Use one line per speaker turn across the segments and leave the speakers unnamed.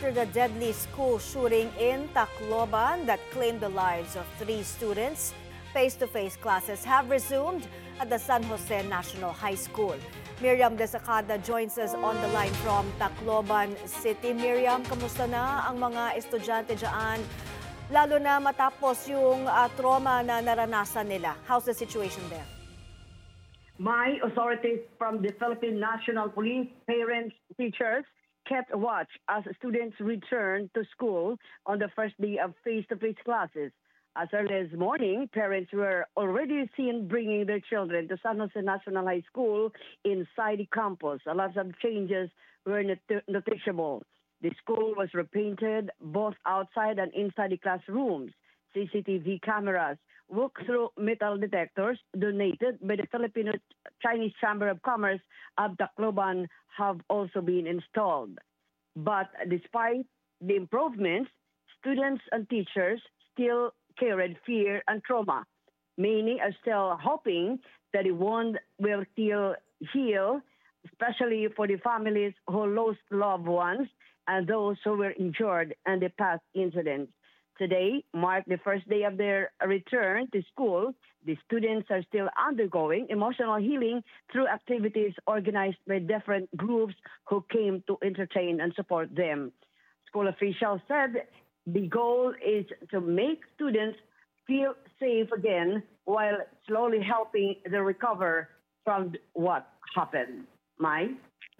after the deadly school shooting in Tacloban that claimed the lives of 3 students. Face-to-face classes have resumed at the San Jose National High School. Miriam Desacada joins us on the line from Tacloban City. Miriam, kamusta na ang mga estudyante dyan? Lalo na matapos yung trauma na naranasan nila. How's the situation there?
My authorities from the Philippine National Police, parents, teachers kept watch as students returned to school on the first day of face-to-face classes. As early as morning, parents were already seen bringing their children to San Jose National High School inside the campus. A lot of changes were noticeable. The school was repainted both outside and inside the classrooms. CCTV cameras, walk-through metal detectors donated by the Filipino-Chinese Chamber of Commerce of Tacloban have also been installed. But despite the improvements, students and teachers still carried fear and trauma. Many are still hoping that the wound will still heal, especially for the families who lost loved ones and those who were injured in the past incidents. Today marked the first day of their return to school. The students are still undergoing emotional healing through activities organized by different groups who came to entertain and support them. School officials said the goal is to make students feel safe again while slowly helping them recover from what happened. Mai?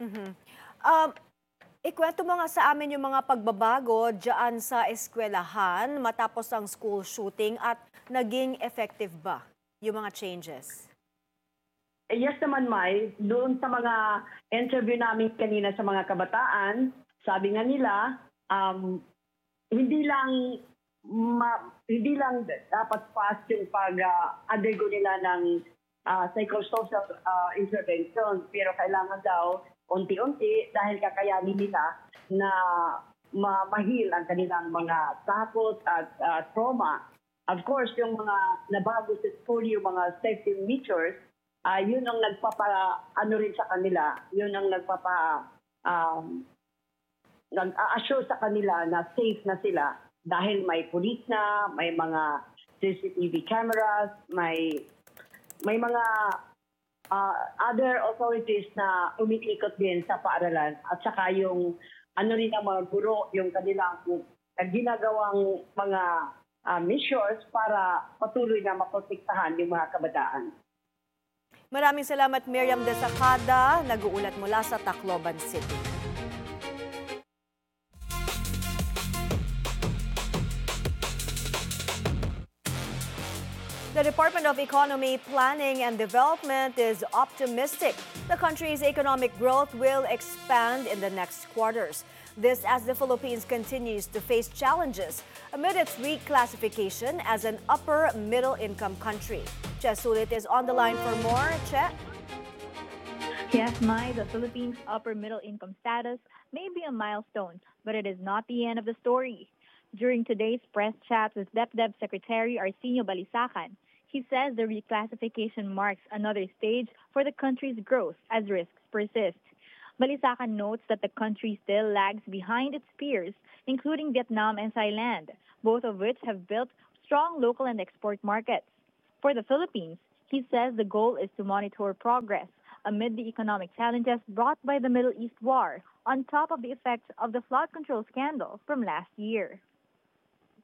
Ikwento mo nga sa amin yung mga pagbabago dyan sa eskwelahan matapos ang school shooting at naging effective ba yung mga changes?
Yes naman, Mai. Doon sa mga interview namin kanina sa mga kabataan, sabi nga nila, hindi lang dapat fast yung pag-undergo nila ng psychosocial intervention, pero kailangan daw unti-unti dahil kakayanin nila na mahil ang kanilang mga takot at trauma. Of course, yung mga nabago sa school, yung mga safety measures, yun ang nag-assure sa kanila na safe na sila dahil may pulis na, may mga CCTV cameras, may mga other authorities na umiikot din sa paaralan at saka yung rin ang mga guro, yung kanilang ginagawang mga measures para patuloy na maprotektahan yung mga kabataan.
Maraming salamat, Miriam Desacada, nag-uulat mula sa Tacloban City. The Department of Economy, Planning and Development is optimistic the country's economic growth will expand in the next quarters. This as the Philippines continues to face challenges amid its reclassification as an upper middle income country. Che Sulit is on the line for more. Che?
Yes, Mai, the Philippines' upper middle income status may be a milestone, but it is not the end of the story. During today's press chat with DepEd Secretary Arsenio Balisacan, he says the reclassification marks another stage for the country's growth as risks persist. Balisacan notes that the country still lags behind its peers, including Vietnam and Thailand, both of which have built strong local and export markets. For the Philippines, he says the goal is to monitor progress amid the economic challenges brought by the Middle East war, on top of the effects of the flood control scandal from last year.